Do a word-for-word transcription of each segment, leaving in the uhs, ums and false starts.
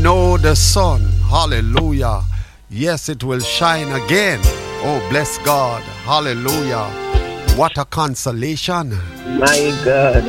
know the sun, hallelujah, yes, it will shine again. Oh, bless God, hallelujah. What a consolation. My God.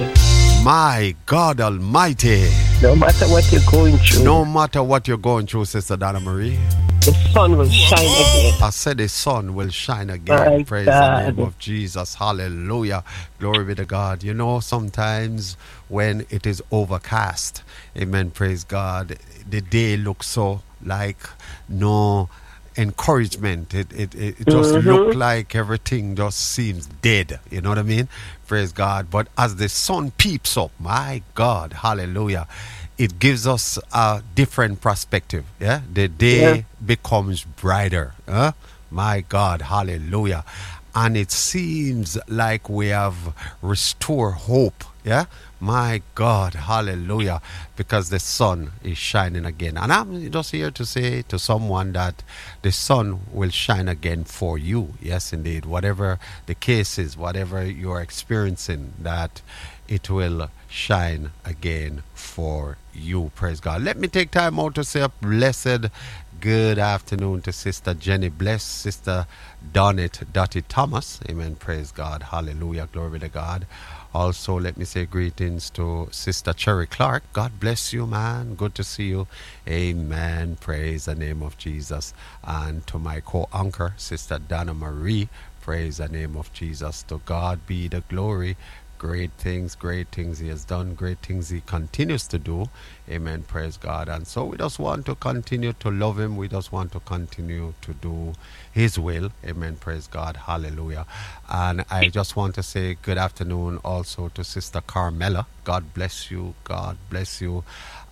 My God Almighty. No matter what you're going through. No matter what you're going through, Sister Donna Marie. The sun will shine again. I said the sun will shine again. My Praise God. the name of Jesus. Hallelujah. Glory be to God. You know, sometimes when it is overcast, amen, praise God, the day looks so like no encouragement. It it, it just mm-hmm. look like everything just seems dead. You know what I mean? Praise God. But as the sun peeps up, my God, hallelujah, it gives us a different perspective. Yeah, the day yeah. becomes brighter. Huh? My God, hallelujah. And it seems like we have restored hope. Yeah, my God, hallelujah, because the sun is shining again. And I'm just here to say to someone that the sun will shine again for you. Yes, indeed. Whatever the case is, whatever you're experiencing, that it will shine again for you. Praise God. Let me take time out to say a blessed good afternoon to Sister Jenny Bless, Sister Donnet Dottie Thomas. Amen. Praise God. Hallelujah. Glory to God. Also, let me say greetings to Sister Cherry Clark. God bless you, man. Good to see you. Amen. Praise the name of Jesus. And to my co-anchor, Sister Donna Marie. Praise the name of Jesus. To God be the glory. Great things, great things he has done, great things he continues to do. Amen. Praise God. And so we just want to continue to love him. We just want to continue to do his will. Amen. Praise God. Hallelujah. And I just want to say good afternoon also to Sister Carmela. God bless you. God bless you.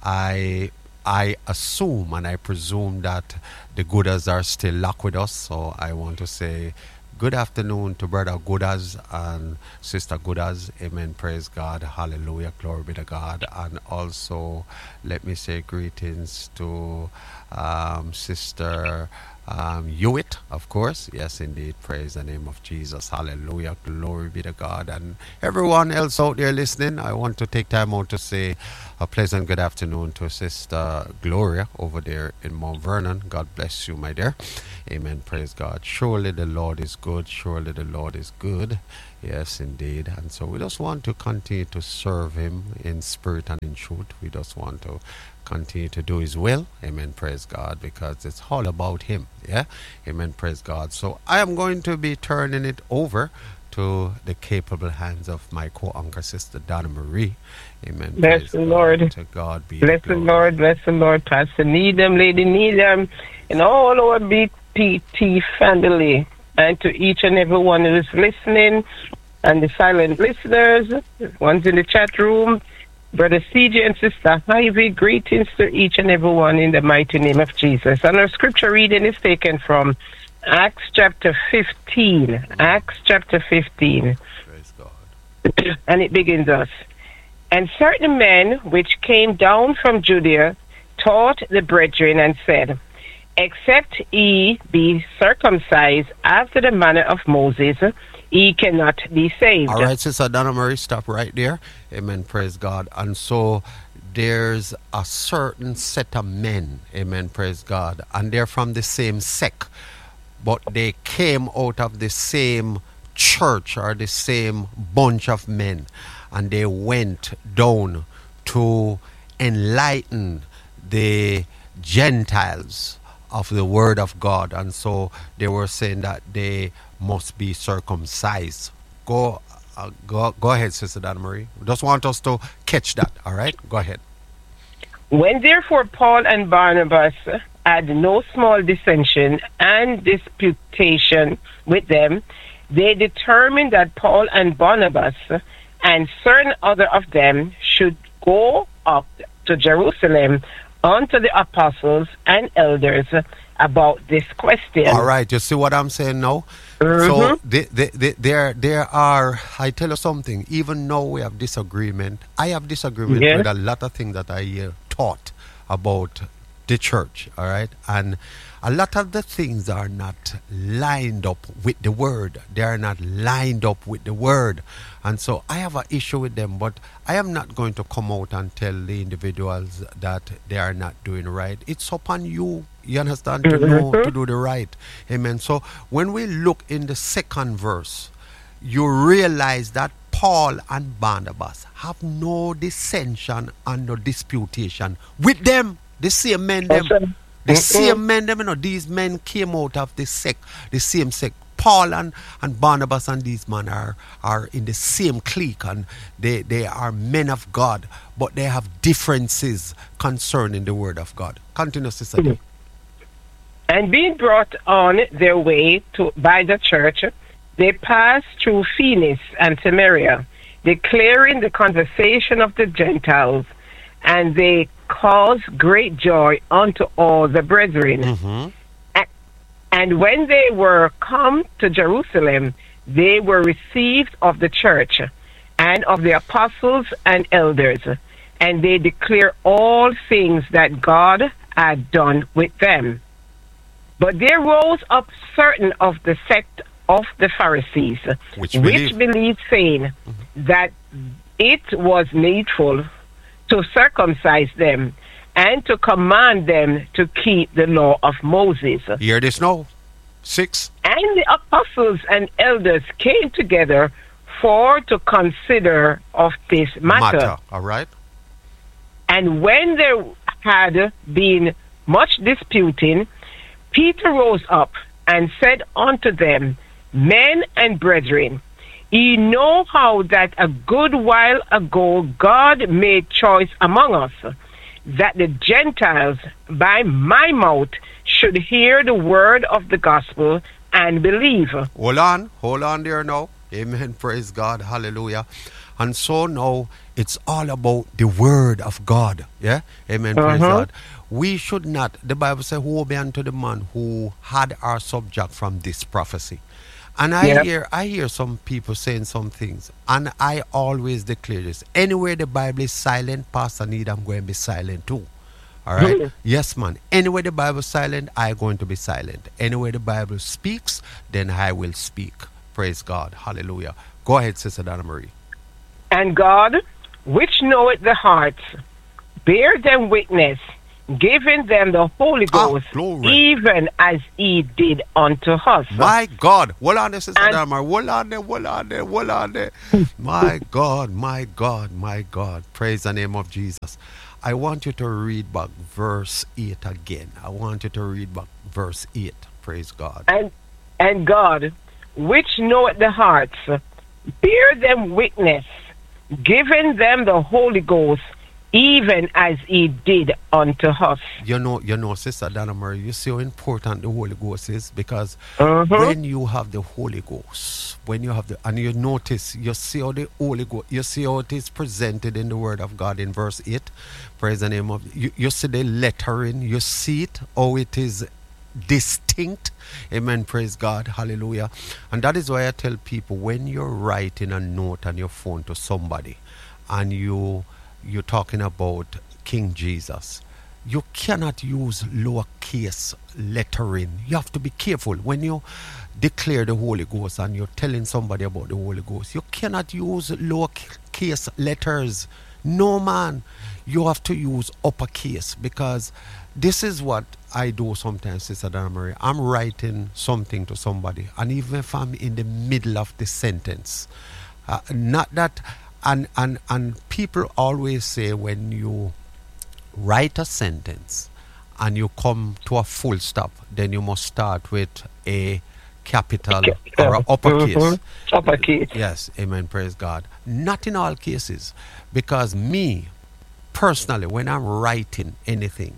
I I assume and I presume that the Goodas are still locked with us. So I want to say good afternoon to Brother Goodas and Sister Goodas. Amen. Praise God. Hallelujah. Glory be to God. And also, let me say greetings to um, Sister um, Hewitt, of course. Yes, indeed. Praise the name of Jesus. Hallelujah. Glory be to God. And everyone else out there listening, I want to take time out to say a pleasant good afternoon to Sister Gloria over there in Mount Vernon. God bless you, my dear. Amen. Praise God. Surely the Lord is good. Surely the Lord is good. Yes, indeed. And so we just want to continue to serve him in spirit and in truth. We just want to continue to do his will. Amen. Praise God. Because it's all about him. Yeah. Amen. Praise God. So I am going to be turning it over to the capable hands of my co-anchor, Sister Donna Marie. Amen. Bless Praise the God. Lord. To God be Bless the the glory. Lord. Bless the Lord. Pastor Needham, Lady Needham, and all our B P T family, and to each and every one who is listening, and the silent listeners, ones in the chat room, Brother C J and Sister Ivy, greetings to each and every one in the mighty name of Jesus. And our scripture reading is taken from Acts chapter fifteen. Acts chapter fifteen. Praise God. And it begins thus. And certain men which came down from Judea taught the brethren and said, except ye be circumcised after the manner of Moses, ye cannot be saved. All right, Sister Donna Marie, stop right there. Amen. Praise God. And so there's a certain set of men, amen, praise God, and they're from the same sect, but they came out of the same church or the same bunch of men, and they went down to enlighten the Gentiles of the word of God. And so they were saying that they must be circumcised. Go uh, go go ahead, Sister Donna Marie. We just want us to catch that. All right, go ahead. When therefore Paul and Barnabas had no small dissension and disputation with them, they determined that Paul and Barnabas and certain other of them should go up to Jerusalem unto the apostles and elders about this question. All right, you see what I'm saying now? Mm-hmm. So they, they, they, there, there are, I tell you something, even though we have disagreement, I have disagreement yes. with a lot of things that I hear taught about the church, all right? And a lot of the things are not lined up with the word. They are not lined up with the word. And so I have an issue with them, but I am not going to come out and tell the individuals that they are not doing right. It's upon you, you understand, to know to do the right. Amen. So when we look in the second verse, you realize that Paul and Barnabas have no dissension and no disputation with them. The same men them. Awesome. The Mhm. same men them, you know, these men came out of the sect, the same sect. Paul and, and Barnabas and these men are, are in the same clique, and they, they are men of God, but they have differences concerning the word of God. Continue, Sister. Mhm. And being brought on their way to by the church, they passed through Phoenix and Samaria, declaring the conversation of the Gentiles, and they caused great joy unto all the brethren. Mm-hmm. And when they were come to Jerusalem, they were received of the church and of the apostles and elders, and they declare all things that God had done with them. But there rose up certain of the sect of the Pharisees, Which which believe. believed, saying Mm-hmm. that it was needful to circumcise them and to command them to keep the law of Moses. Hear this now. Six. And the apostles and elders came together for to consider of this matter. Matter. All right. And when there had been much disputing, Peter rose up and said unto them, Men and brethren, ye know how that a good while ago God made choice among us, that the Gentiles by my mouth should hear the word of the gospel and believe. Hold on. Hold on there now. Amen. Praise God. Hallelujah. And so now it's all about the word of God. Yeah. Amen. Praise Uh-huh. God. We should not, the Bible says, woe be unto the man who had our subject from this prophecy. And I Yeah. hear I hear some people saying some things, and I always declare this. Anywhere the Bible is silent, Pastor Need, I'm going to be silent too. All right? Mhm. Yes, man. Anywhere the Bible is silent, I'm going to be silent. Anywhere the Bible speaks, then I will speak. Praise God. Hallelujah. Go ahead, Sister Donna Marie. And God, which knoweth the hearts, bear them witness, giving them the Holy Ah, Ghost, glory. even as he did unto us. My God. Hold on there, Sister And- Donna Marie. Hold on there, hold on there, hold on there. My God, my God, my God. Praise the name of Jesus. I want you to read back verse eight again. I want you to read back verse eight. Praise God. And, and God, which knoweth the hearts, bear them witness, giving them the Holy Ghost, even as he did unto us. You know, you know, Sister Donna Marie, you see how important the Holy Ghost is, because Mhm. when you have the Holy Ghost, when you have the, and you notice, you see how the Holy Ghost, you see how it is presented in the Word of God in verse eight. Praise the name of, you, you see the lettering, you see it, how it is distinct. Amen. Praise God. Hallelujah. And that is why I tell people, when you're writing a note on your phone to somebody, and you you're talking about King Jesus, you cannot use lowercase lettering. You have to be careful when you declare the Holy Ghost and you're telling somebody about the Holy Ghost. You cannot use lowercase letters. No, man. You have to use uppercase, because this is what I do sometimes, Sister Donna Marie. I'm writing something to somebody, and even if I'm in the middle of the sentence, uh, not that, and, and, and people always say when you write a sentence and you come to a full stop, then you must start with a capital or an uppercase. Mhm. Uppercase. Yes, amen, praise God. Not in all cases, because me, personally, when I'm writing anything,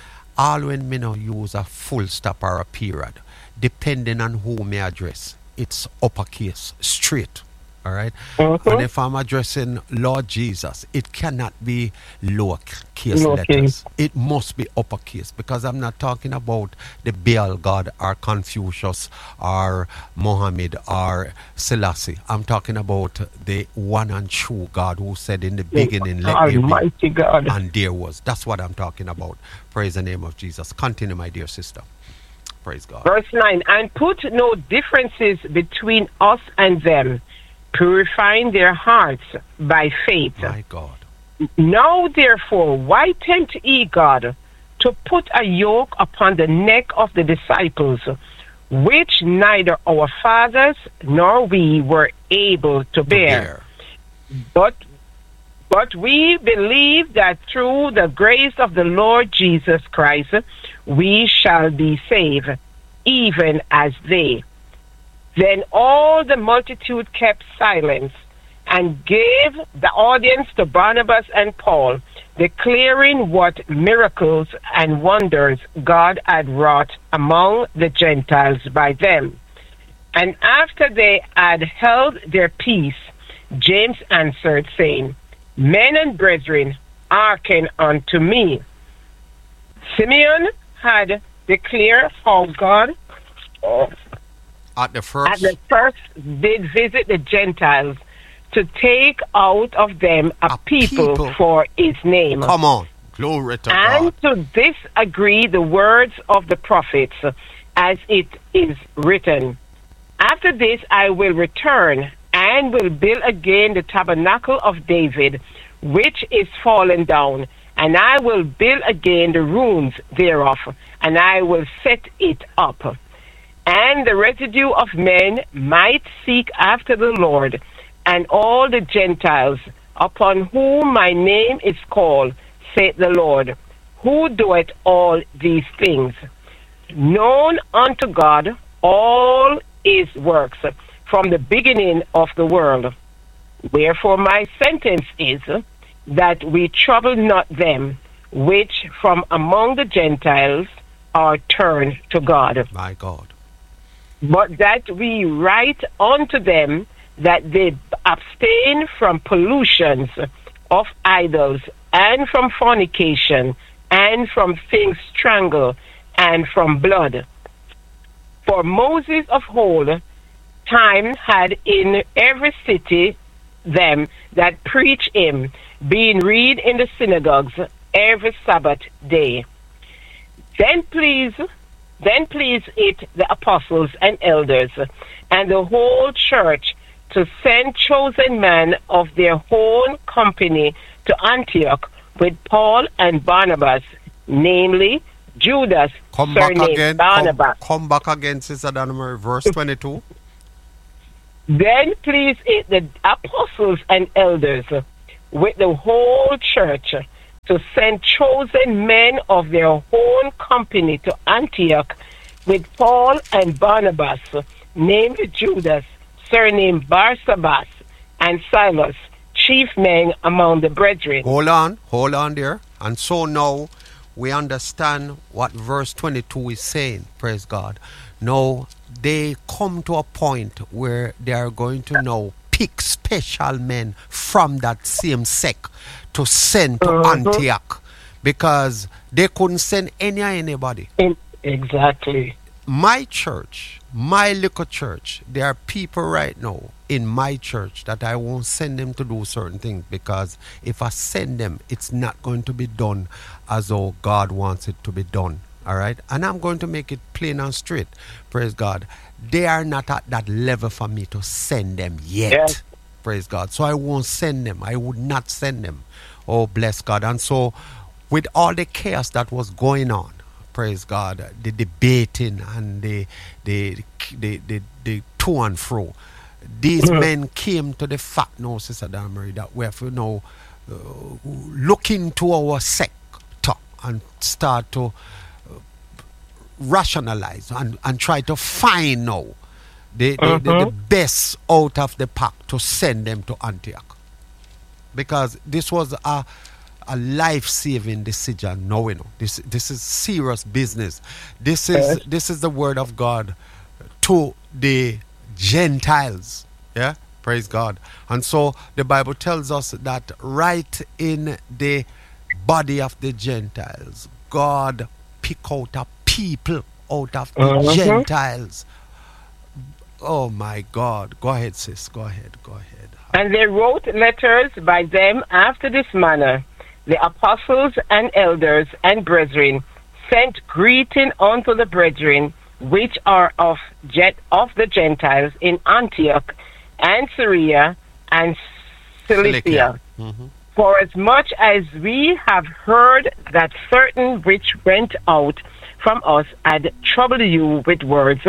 all when me now use a full stop or a period, depending on who me address, it's uppercase, straight. All right. Mm-hmm. And if I'm addressing Lord Jesus, it cannot be lowercase Lowercase. letters. It must be uppercase, because I'm not talking about the Baal God or Confucius or Mohammed or Selassie. I'm talking about the one and true God who said in the beginning, let there be, Almighty God. and there was. That's what I'm talking about. Praise the name of Jesus. Continue, my dear sister. Praise God. Verse nine, and put no differences between us and them, purifying their hearts by faith. My God. Now therefore, why tempt ye God to put a yoke upon the neck of the disciples, which neither our fathers nor we were able to bear? bear. But but we believe that through the grace of the Lord Jesus Christ, we shall be saved, even as they. Then all the multitude kept silence and gave the audience to Barnabas and Paul, declaring what miracles and wonders God had wrought among the Gentiles by them. And after they had held their peace, James answered, saying, Men and brethren, hearken unto me. Simeon had declared how God oh, At the first. at the first did visit the Gentiles to take out of them a, A people, people. for his name. Come on. Glory to And God. to this agree the words of the prophets, as it is written, After this I will return, and will build again the tabernacle of David, which is fallen down, and I will build again the rooms thereof, and I will set it up. And the residue of men might seek after the Lord, and all the Gentiles, upon whom my name is called, saith the Lord, who doeth all these things. Known unto God all his works, from the beginning of the world. Wherefore my sentence is, that we trouble not them which from among the Gentiles are turned to God, My God. but that we write unto them that they abstain from pollutions of idols, and from fornication, and from things strangled, and from blood. For Moses of old time had in every city them that preach him, being read in the synagogues every Sabbath day. Then please, then please it the apostles and elders and the whole church to send chosen men of their own company to Antioch with Paul and Barnabas, namely Judas, Come back surnamed again. Come, Barnabas. come back again, Sister Donna, verse twenty-two. Then please it the apostles and elders with the whole church to send chosen men of their own company to Antioch with Paul and Barnabas, named Judas, surnamed Barsabas, and Silas, chief men among the brethren. Hold on, hold on there. And so now we understand what verse twenty-two is saying. Praise God. Now they come to a point where they are going to now pick special men from that same sect to send to Uh-huh. Antioch, because they couldn't send any anybody. In- exactly. My church, my little church, there are people right now in my church that I won't send them to do certain things, because if I send them, it's not going to be done as though God wants it to be done. All right? And I'm going to make it plain and straight. Praise God. They are not at that level for me to send them yet. Yes. Praise God. So I won't send them. I would not send them. Oh, bless God. And so with all the chaos that was going on, praise God, the debating and the the the the, the to and fro, these Mhm. men came to the fact now, Sister Donna Marie, that we have to now uh, look into our sector and start to uh, rationalize and, and try to find now the, the, the, the Mhm. best out of the pack to send them to Antioch. Because this was a a life-saving decision. No, you know, this this is serious business. This is Yes. this is the word of God to the Gentiles. Yeah, Praise God. And so the Bible tells us that right in the body of the Gentiles, God pick out a people out of the Uh-huh. Gentiles. Oh my God. Go ahead, sis. Go ahead. Go ahead. And they wrote letters by them after this manner. The apostles and elders and brethren sent greeting unto the brethren which are of jet of the Gentiles in Antioch and Syria and Cilicia. Cilicia. Mm-hmm. For as much as we have heard that certain which went out from us had troubled you with words,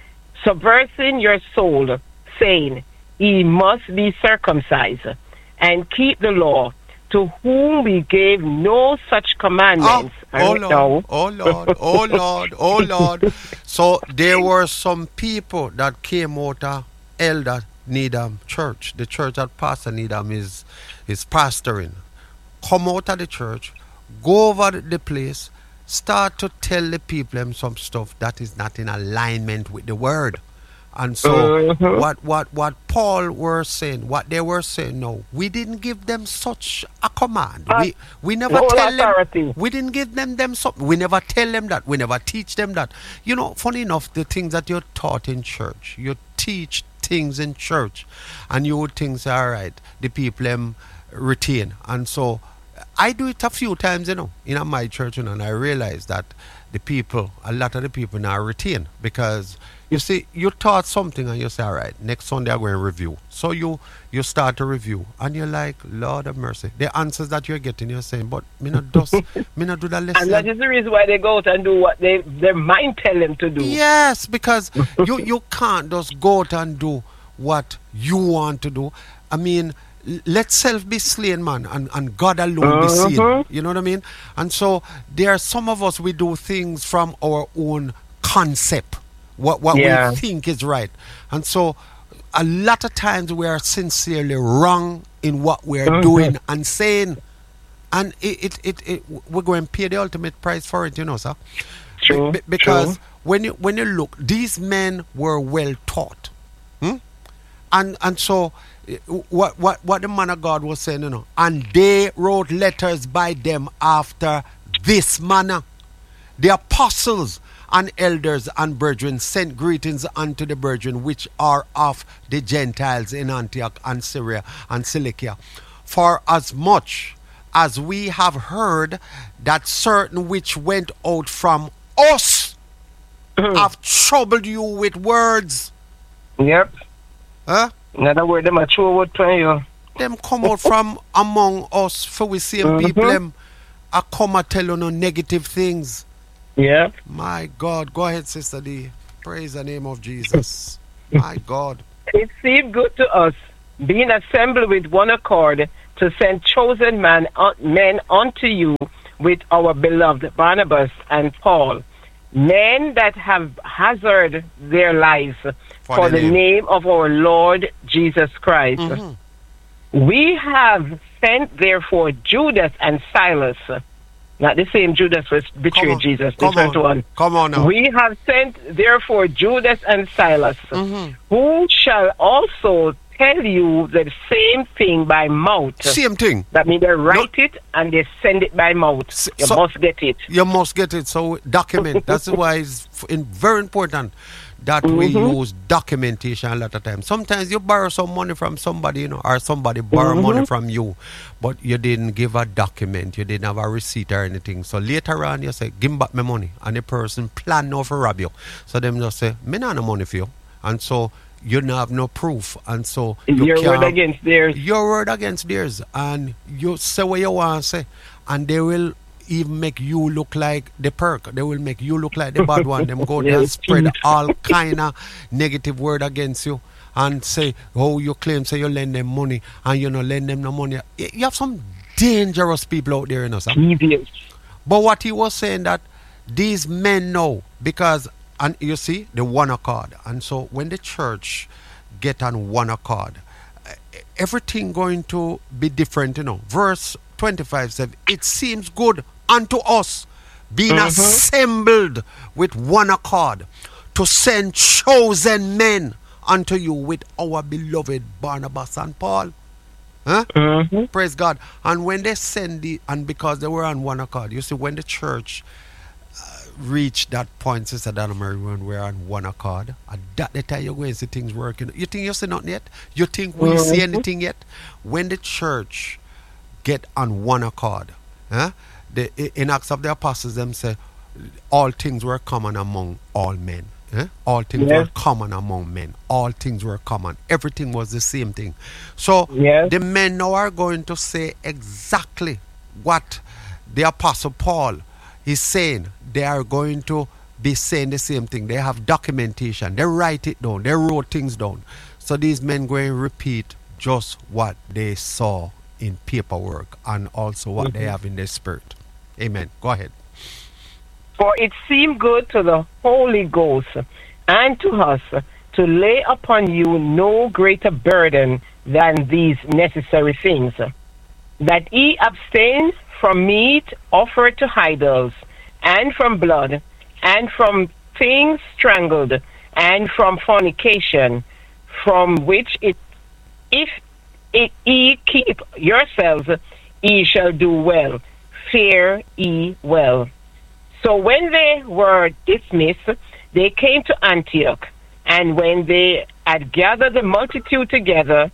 subversing your soul, saying, Ye must be circumcised and keep the law, to whom we gave no such commandments. Oh, oh Lord, oh Lord, oh Lord, oh Lord. So there were some people that came out of Elder Needham Church, the church that Pastor Needham is, is pastoring. Come out of the church, go over the place, start to tell the people them some stuff that is not in alignment with the word. And so uh-huh. what, what, what Paul were saying, what they were saying, no, we didn't give them such a command. Uh, we we never no tell authority. them. We didn't give them them something. We never tell them that. We never teach them that. You know, funny enough, the things that you're taught in church, you teach things in church, and you would think, say, all right, the people them retain. And so I do it a few times, you know, in my church, you know, and I realize that the people, a lot of the people now retain, because you see, you taught something and you say, all right, next Sunday I'm going to review. So you you start to review and you're like, Lord of mercy. The answers that you're getting, you're saying, but me not, does, me not do that lesson. And that is the reason why they go out and do what they their mind tell them to do. Yes, because you, you can't just go out and do what you want to do. I mean, let self be slain, man, and, and God alone uh-huh. be seen. You know what I mean? And so there are some of us, we do things from our own concept. What what yeah. we think is right. And so a lot of times we are sincerely wrong in what we're mm-hmm. doing and saying. And it, it, it, it we're going to pay the ultimate price for it, you know, sir. True. Be- because True. when you when you look, these men were well taught. Hmm? And and so what what what the man of God was saying, you know, and they wrote letters by them after this manner. The apostles and elders and brethren sent greetings unto the brethren which are of the Gentiles in Antioch and Syria and Cilicia. For as much as we have heard that certain which went out from us have troubled you with words. Yep. Huh? In other words, them a true word to you. Them come out from among us, for we see mm-hmm. people them a come and tell you no negative things. Yeah. My God. Go ahead, Sister D. Praise the name of Jesus. My God. It seemed good to us, being assembled with one accord, to send chosen man, uh, men unto you with our beloved Barnabas and Paul, men that have hazarded their lives for, for the, the name. name of our Lord Jesus Christ. Mm-hmm. We have sent, therefore, Judas and Silas. Not the same Judas was betrayed Jesus. Different on. one. Come on now. We have sent, therefore, Judas and Silas, mm-hmm. who shall also tell you the same thing by mouth. Same thing. That means they write no. it and they send it by mouth. S- you so must get it. You must get it. So document. That's why it's very important that mm-hmm. we use documentation a lot of times. Sometimes you borrow some money from somebody, you know, or somebody borrow mm-hmm. money from you, but you didn't give a document, you didn't have a receipt or anything. So later on you say, give me back my money, and the person plan now for rob you. So them just say, me not no money for you. And so you don't have no proof, and so you your word against theirs. Your word against theirs, and you say what you want to say, and they will even make you look like the perk. They will make you look like the bad one. Them go there and spread all kind of negative word against you and say, oh, you claim, say you lend them money and you know lend them no money. You have some dangerous people out there, you know, sir. Devious. But what he was saying that these men know, because, and you see, the one accord. And so when the church get on one accord, everything going to be different, you know. Verse twenty-five says, it seems good unto us, being mm-hmm. assembled with one accord, to send chosen men unto you with our beloved Barnabas and Paul. Huh? Mm-hmm. Praise God. And when they send the, and because they were on one accord, you see, when the church uh, reached that point, Sister Donna Mary, when we're on one accord, and that the time you're going to see things working. You think you see nothing yet? You think we Mm-hmm. see anything yet? When the church get on one accord, huh? The, in Acts of the Apostles, them say, all things were common among all men. Eh? All things Yes. were common among men. All things were common. Everything was the same thing. So Yes. the men now are going to say exactly what the Apostle Paul is saying. They are going to be saying the same thing. They have documentation. They write it down. They wrote things down. So these men going to repeat just what they saw in paperwork and also what they have in their spirit. Amen. Go ahead. For it seemed good to the Holy Ghost and to us to lay upon you no greater burden than these necessary things, that ye abstain from meat offered to idols, and from blood, and from things strangled, and from fornication, from which it, if it, ye keep yourselves, ye shall do well. Fare ye well. So when they were dismissed, they came to Antioch, and when they had gathered the multitude together,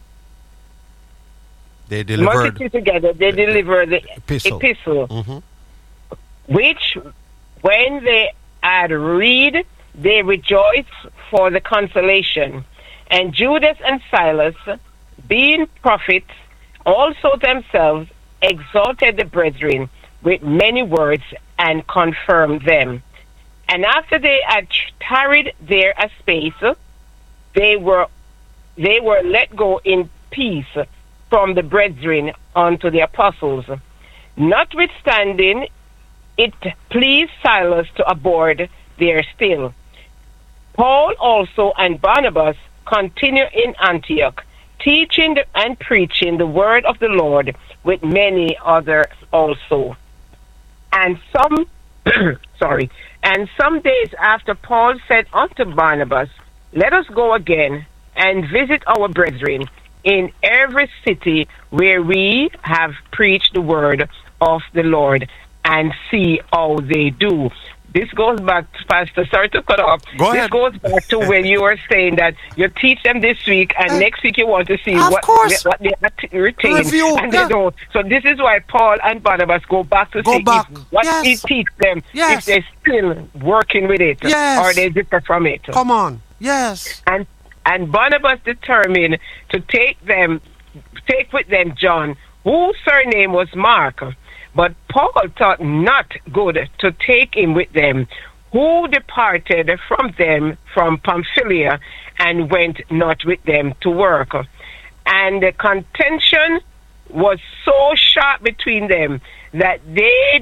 They delivered multitude together, they the- delivered the epistle. epistle, Mhm. which when they had read, they rejoiced for the consolation. And Judas and Silas, being prophets, also themselves exalted the brethren with many words and confirmed them. And after they had tarried there a space, they were they were let go in peace from the brethren unto the apostles. Notwithstanding, it pleased Silas to abode there still. Paul also and Barnabas continue in Antioch, teaching and preaching the word of the Lord with many others also. And some, sorry, and some days after, Paul said unto Barnabas, let us go again and visit our brethren in every city where we have preached the word of the Lord, and see how they do. This goes back, Pastor, sorry to cut off. Go this ahead. goes back to when you were saying that you teach them this week, and Uh, next week you want to see of what course. they, what they att- retain, Review, and yeah. they don't. So this is why Paul and Barnabas go back to Go see back. if what Yes. he teach them, Yes. if they're still working with it, Yes. or they differ from it. Come on. Yes. And and Barnabas determined to take them, take with them John, whose surname was Mark. But Paul thought not good to take him with them, who departed from them from Pamphylia and went not with them to work. And the contention was so sharp between them that they